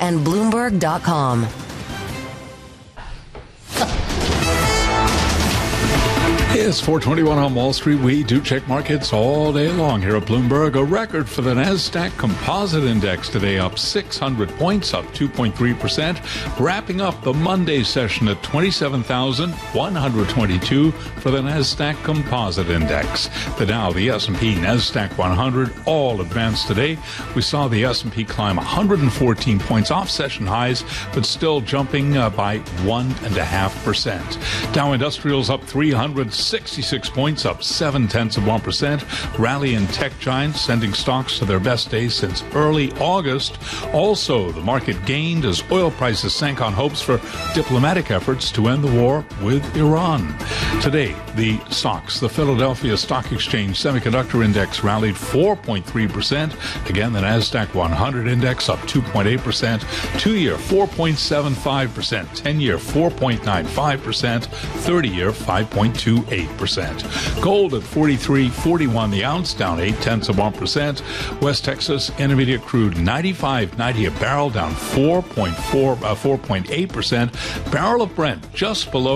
and Bloomberg.com. It's 4:21 on Wall Street. We do check markets all day long here at Bloomberg. A record for the NASDAQ Composite Index today, up 600 points, up 2.3%. Wrapping up the Monday session at 27,122 for the NASDAQ Composite Index. The Dow, the S&P, NASDAQ 100 all advanced today. We saw the S&P climb 114 points off session highs, but still jumping by 1.5%. Dow Industrials up 366 points, up 0.7%. Rally in tech giants, sending stocks to their best day since early August. Also, the market gained as oil prices sank on hopes for diplomatic efforts to end the war with Iran. Today, the stocks, the Philadelphia Stock Exchange Semiconductor Index rallied 4.3%. Again, the NASDAQ 100 Index up 2.8%. 2-year 4.75%. 10-year 4.95%. 30-year 5.28%. Gold at $43.41 the ounce, down 0.8%. West Texas Intermediate crude $95.90 a barrel, down 4.8%. Barrel of Brent just below